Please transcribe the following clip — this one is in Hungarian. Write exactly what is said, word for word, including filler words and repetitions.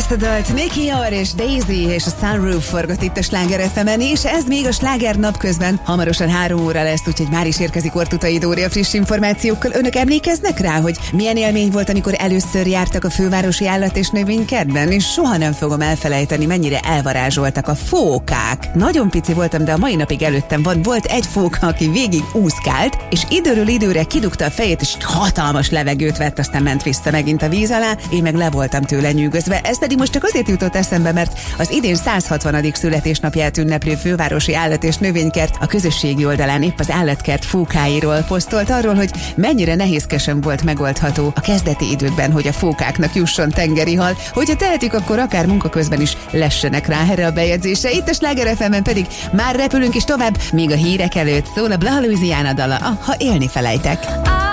ezt a dalt Nicky Orr és Daisy és a Sunroof forgott itt a Sláger ef emen, és ez még a Sláger napközben. Hamarosan három óra lesz, úgyhogy már is érkezik Ortutai Dóri a friss információkkal. Önök emlékeznek rá, hogy milyen élmény volt, amikor először jártak a fővárosi állat- és növénykertben? És soha nem fogom elfelejteni, mennyire elvarázsoltak a fókák. Nagyon pici voltam, de a mai napig előttem van. Volt egy fóka, aki végig úszkált, és időről időre kidugta a fejét, és hatalmas levegőt vett, aztán ment vissza megint a víz alá. Én meg le voltam tőle nyűgözve. Ez pedig most csak azért jutott eszembe, mert az idén száz hatvanadik születésnapját ünneplő fővárosi állat- és növénykert a közösségi oldalán épp az állatkert fókáiról posztolt, arról, hogy mennyire nehézkesen volt megoldható a kezdeti időkben, hogy a fókáknak jusson tengeri hal. Hogyha tehetik, akkor akár munka közben is lessenek rá erre a bejegyzésre. Itt a Sláger ef emen pedig már repülünk is tovább, még a hírek előtt szól a Bla Louisiana dala, ha élni felejtek.